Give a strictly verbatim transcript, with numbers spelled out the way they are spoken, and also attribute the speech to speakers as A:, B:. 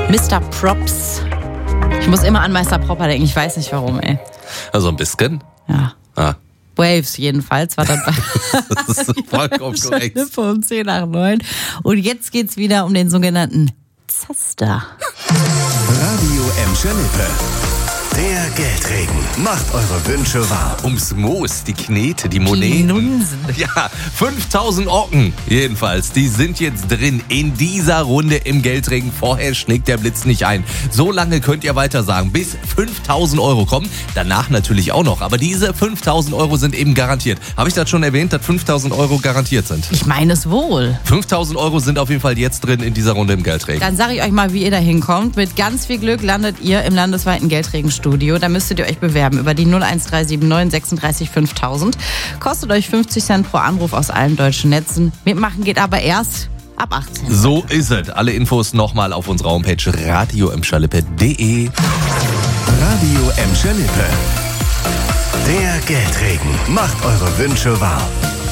A: Mister Props. Ich muss immer an Meister Propper denken, ich weiß nicht warum, ey.
B: Also ein bisschen?
A: Ja.
B: Ah.
A: Waves jedenfalls war dabei.
B: Das ist vollkommen korrekt.
A: Um zehn nach neun. Und jetzt geht's wieder um den sogenannten Zaster.
C: Radio Emscher Lippe. Der Geldregen macht eure Wünsche wahr.
B: Ums Moos, die Knete, die Moneten.
A: Nunsen.
B: Ja, fünftausend Ocken jedenfalls, die sind jetzt drin in dieser Runde im Geldregen. Vorher schlägt der Blitz nicht ein. So lange könnt ihr weiter sagen, bis fünftausend Euro kommen. Danach natürlich auch noch, aber diese fünftausend Euro sind eben garantiert. Habe ich das schon erwähnt, dass fünftausend Euro garantiert sind?
A: Ich meine es wohl.
B: fünftausend Euro sind auf jeden Fall jetzt drin in dieser Runde im Geldregen.
A: Dann sage ich euch mal, wie ihr da hinkommt. Mit ganz viel Glück landet ihr im landesweiten Geldregenstudio. Da müsstet ihr euch bewerben über die null eins drei sieben neun sechsunddreißig fünftausend. Kostet euch fünfzig Cent pro Anruf aus allen deutschen Netzen. Mitmachen geht aber erst ab achtzehn.
B: So ist es. Alle Infos nochmal auf unserer Homepage radio emscher lippe punkt de.
C: Radio Emscher Lippe. Der Geldregen macht eure Wünsche wahr.